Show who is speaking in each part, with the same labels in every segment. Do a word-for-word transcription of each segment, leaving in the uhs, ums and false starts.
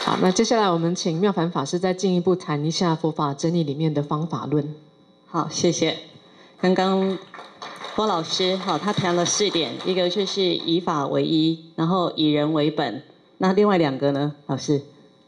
Speaker 1: 好，那接下来我们请妙凡法师再进一步谈一下佛法真理里面的方法论。
Speaker 2: 好，谢谢。刚刚郭老师好，他谈了四点，一个就是以法为依，然后以人为本。那另外两个呢，老师？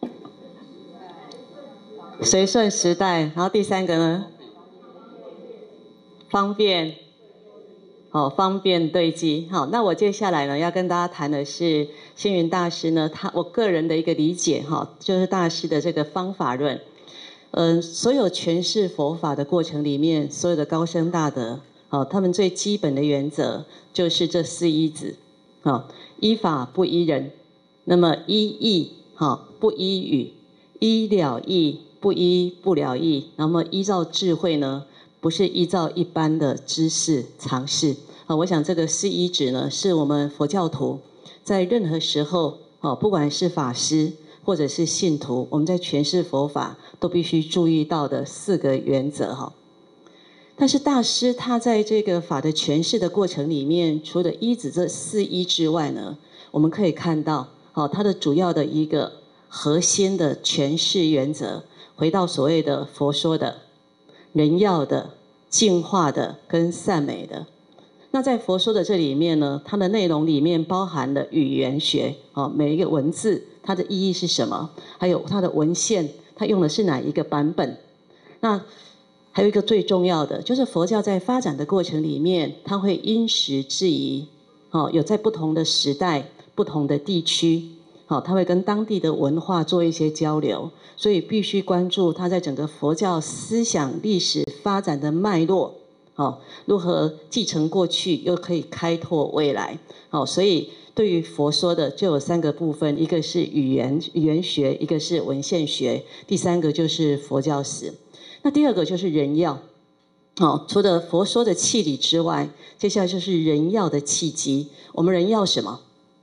Speaker 2: 随顺时代，然后第三个呢？方便。好，方便对机。好，那我接下来呢要跟大家谈的是星云大师呢，他我个人的一个理解哈，就是大师的这个方法论。嗯，所有诠释佛法的过程里面，所有的高僧大德，好，他们最基本的原则就是这四依止。好，依法不依人，那么依义好不依语，依了义不依不了义，那么依照智慧呢？不是依照一般的知识常识啊，我想这个四依止呢，是我们佛教徒在任何时候哦，不管是法师或者是信徒，我们在诠释佛法都必须注意到的四个原则哈。但是大师他在这个法的诠释的过程里面，除了依止这四依之外呢，我们可以看到哦，它的主要的一个核心的诠释原则，回到所谓的佛说的。人要的、净化的跟善美的，那在佛说的这里面呢，它的内容里面包含了语言学，哦，每一个文字它的意义是什么，还有它的文献，它用的是哪一个版本。那还有一个最重要的，就是佛教在发展的过程里面，它会因时制宜，哦，有在不同的时代、不同的地区。好，他会跟当地的文化做一些交流，所以必须关注他在整个佛教思想历史发展的脉络，好，如何继承过去，又可以开拓未来。好，所以对于佛说的就有三个部分，一个是语言语言学，一个是文献学，第三个就是佛教史。那第二个就是人要，好，除了佛说的气理之外，接下来就是人要的契机。我们人要什么？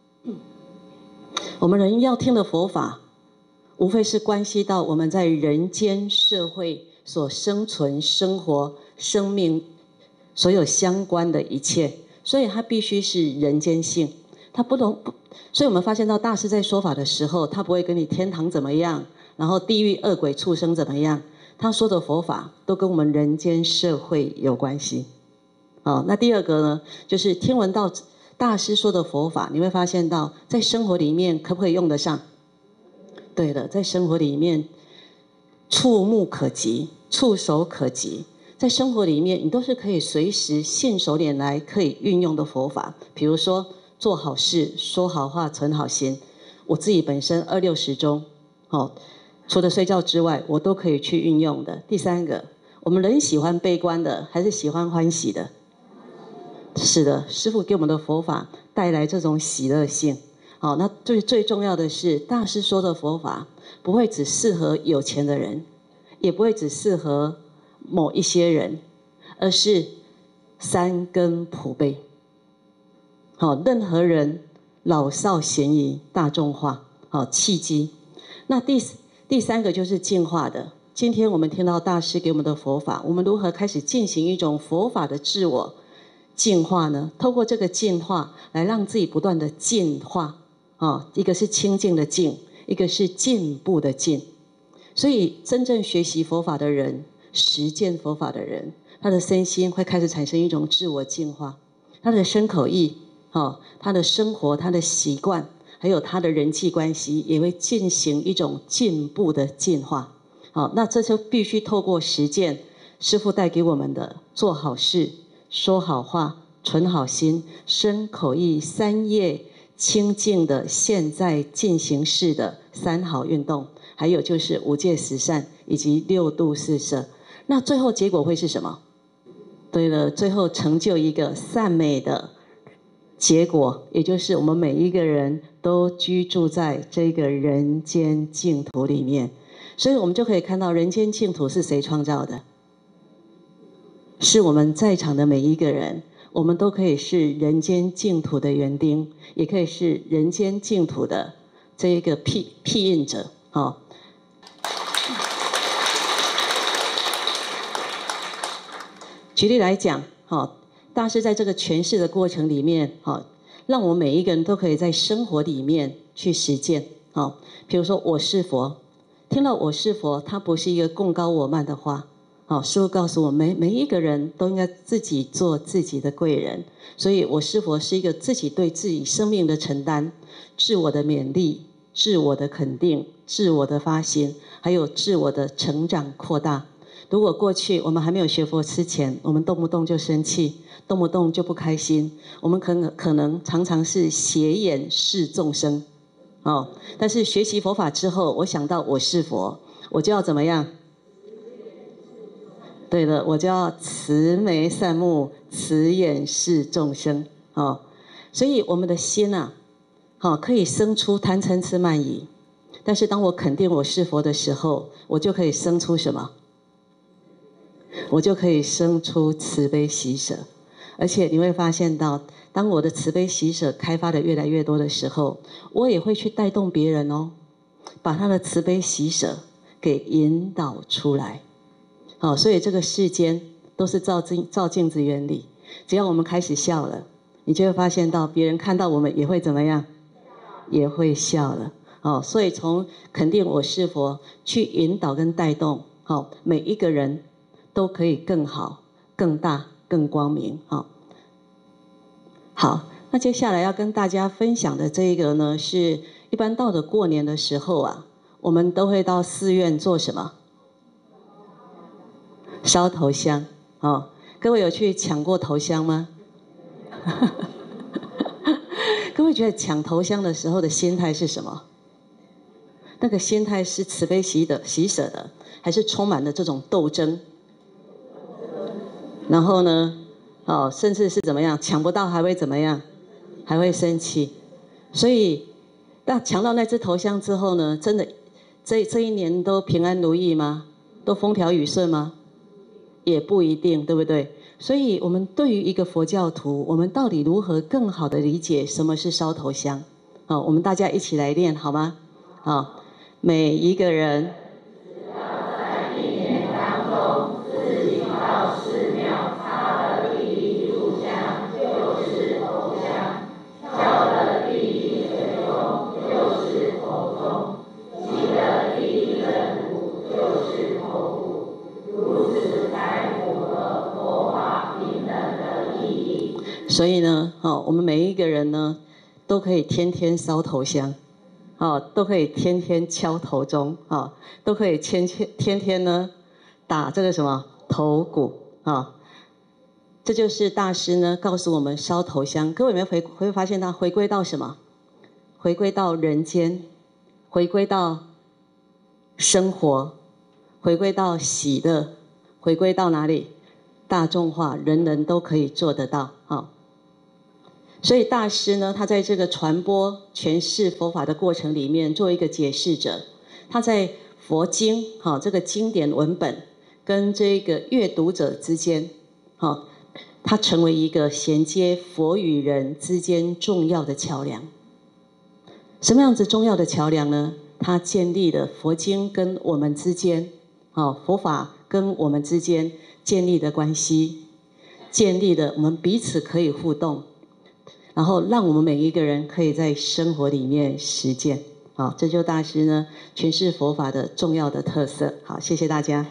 Speaker 2: 我们人要听的佛法，无非是关系到我们在人间社会所生存、生活、生命所有相关的一切，所以它必须是人间性，它不能。所以我们发现到大师在说法的时候，他不会跟你天堂怎么样，然后地狱恶鬼畜生怎么样，他说的佛法都跟我们人间社会有关系。好，那第二个呢，就是听闻到大师说的佛法，你会发现到在生活里面可不可以用得上？对的，在生活里面触目可及、触手可及，在生活里面你都是可以随时信手拈来可以运用的佛法。比如说做好事、说好话、存好心，我自己本身二六时中，哦，除了睡觉之外，我都可以去运用的。第三个，我们人喜欢悲观的，还是喜欢欢喜的？是的，师父给我们的佛法带来这种喜乐性。好，那最最重要的是，大师说的佛法不会只适合有钱的人，也不会只适合某一些人，而是三根普被。好，任何人老少咸宜，大众化，好契机。那第第三个就是净化的。今天我们听到大师给我们的佛法，我们如何开始进行一种佛法的自我净化呢？透过这个净化来让自己不断的进化啊，一个是清净的净，一个是进步的进。所以真正学习佛法的人，实践佛法的人，他的身心会开始产生一种自我净化，他的身口意，啊，他的生活，他的习惯，还有他的人际关系，也会进行一种进步的进化。好，那这就必须透过实践，师父带给我们的做好事、说好话、存好心、身口意三业清净的现在进行式的三好运动，还有就是五戒十善以及六度四摄。那最后结果会是什么？对了，最后成就一个善美的结果，也就是我们每一个人都居住在这个人间净土里面。所以我们就可以看到，人间净土是谁创造的？是我们在场的每一个人，我们都可以是人间净土的园丁，也可以是人间净土的这一个庇庇印者。哦，举例来讲，哦，大师在这个诠释的过程里面，哦，让我们每一个人都可以在生活里面去实践。 好，比如说我是佛，听到我是佛，它不是一个贡高我慢的话。好，师父告诉我们，每一个人都应该自己做自己的贵人，所以我是佛是一个自己对自己生命的承担、自我的勉励、自我的肯定、自我的发心，还有自我的成长扩大。如果过去我们还没有学佛之前，我们动不动就生气，动不动就不开心，我们可能可能常常是斜眼视众生。哦，但是学习佛法之后，我想到我是佛，我就要怎么样？对了，我就要慈眉善目，慈眼视众生。哦，所以我们的心啊，好、哦、可以生出贪嗔痴慢疑，但是当我肯定我是佛的时候，我就可以生出什么？我就可以生出慈悲喜舍，而且你会发现到，当我的慈悲喜舍开发的越来越多的时候，我也会去带动别人哦，把他的慈悲喜舍给引导出来。好，所以这个世间都是照镜照镜子原理，只要我们开始笑了，你就会发现到别人看到我们也会怎么样？也会笑了。哦，所以从肯定我是佛去引导跟带动，好，每一个人都可以更好、更大、更光明。好，好，那接下来要跟大家分享的这一个呢，是一般到了过年的时候啊，我们都会到寺院做什么？烧头香。哦，各位有去抢过头香吗？各位觉得抢头香的时候的心态是什么？那个心态是慈悲喜的喜舍的，还是充满了这种斗争？然后呢，哦，甚至是怎么样，抢不到还会怎么样？还会生气。所以，那抢到那支头香之后呢，真的这这一年都平安如意吗？都风调雨顺吗？也不一定，对不对？所以我们对于一个佛教徒，我们到底如何更好的理解什么是烧头香？好，我们大家一起来练好吗？好，每一个人只要在一年当中自己到寺庙插了第一炷香，就是头香；敲了第一水钟，就是头钟；击了第一阵鼓，就是头鼓。如此才符合佛法平等的意义。所以呢，哦，我们每一个人呢，都可以天天烧头香，哦，都可以天天敲头钟，哦，都可以天天天天呢打这个什么头鼓，啊、哦，这就是大师呢告诉我们烧头香。各位有没有回会发现它回归到什么？回归到人间，回归到生活。回归到喜乐，回归到哪里？大众化，人人都可以做得到。好，所以大师呢，他在这个传播诠释佛法的过程里面，做一个解释者。他在佛经好这个经典文本跟这个阅读者之间，好，他成为一个衔接佛与人之间重要的桥梁。什么样子重要的桥梁呢？他建立了佛经跟我们之间。哦，佛法跟我们之间建立的关系，建立的我们彼此可以互动，然后让我们每一个人可以在生活里面实践。好，这就是大师呢诠释佛法的重要的特色。好，谢谢大家。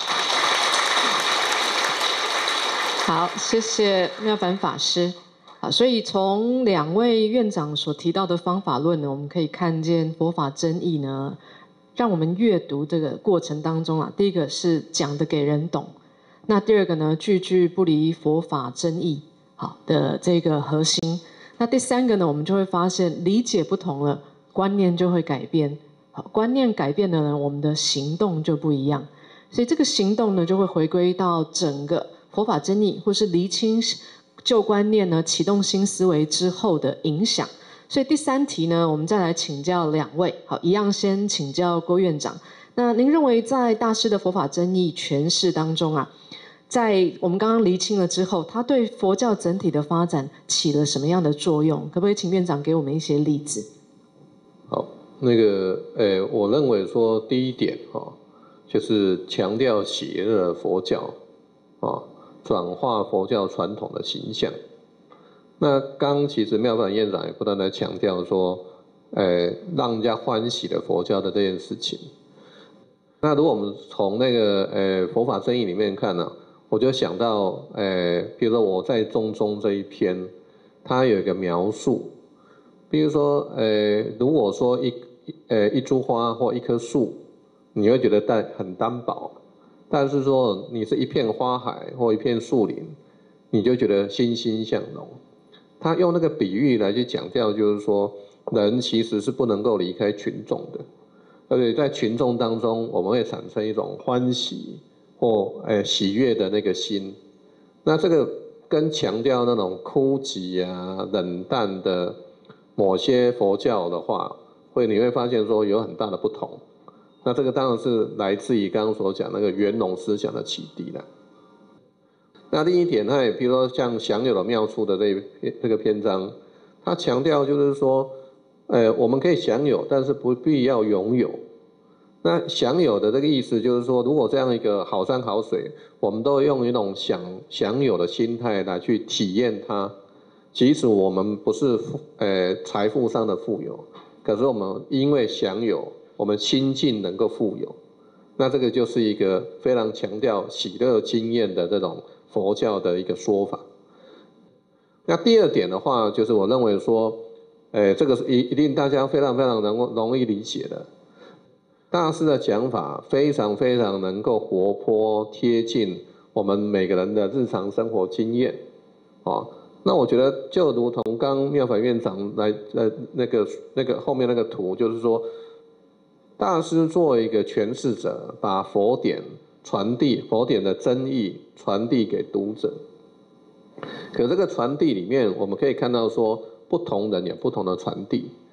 Speaker 1: 好，谢谢妙凡法师。好，所以从两位院长所提到的方法论呢，我们可以看见佛法真义呢。让我们阅读这个过程当中啊，第一个是讲的给人懂，那第二个呢，句句不离佛法真义，好的这个核心。那第三个呢，我们就会发现理解不同了，观念就会改变。好，观念改变了呢，我们的行动就不一样。所以这个行动呢，就会回归到整个佛法真义，或是厘清旧观念呢，启动新思维之后的影响。所以第三题呢，我们再来请教两位。好，一样先请教郭院长。那您认为在大师的佛法真义诠释当中啊，在我们刚刚厘清了之后，它对佛教整体的发展起了什么样的作用？可不可以请院长给我们一些例子？
Speaker 3: 好，那个，诶，我认为说第一点啊，就是强调邪恶佛教啊，转化佛教传统的形象。那刚其实妙凡院长也不断地强调说， 呃，让人家欢喜的佛教的这件事情。那如果我们从那个呃佛法真义里面看呢、啊，我就想到，呃，比如说我在中中这一篇，它有一个描述，比如说，呃，如果说一呃一株花或一棵树，你会觉得单很单薄，但是说你是一片花海或一片树林，你就觉得欣欣向荣。他用那个比喻来去强调，就是说人其实是不能够离开群众的。而且在群众当中，我们会产生一种欢喜或诶喜悦的那个心。那这个跟强调那种枯寂啊、冷淡的某些佛教的话，会你会发现说有很大的不同。那这个当然是来自于刚刚所讲那个圆融思想的启迪了。那另一点，它也比如说像享有的妙处的这这个篇章，它强调就是说。呃，我们可以享有，但是不必要拥有。那享有的这个意思就是说，如果这样一个好山好水，我们都用一种享享有的心态来去体验它，即使我们不是呃财富上的富有，可是我们因为享有，我们心境能够富有，那这个就是一个非常强调喜乐经验的这种佛教的一个说法。那第二点的话，就是我认为说。哎，这个是一一定大家非常非常能够容易理解的。大师的讲法非常非常能够活泼贴近我们每个人的日常生活经验，哦，那我觉得就如同刚妙法院长来呃那个那个后面那个图，就是说，大师作为一个诠释者，把佛典传递佛典的真义传递给读者。可这个传递里面，我们可以看到说。不同人有不同的传递，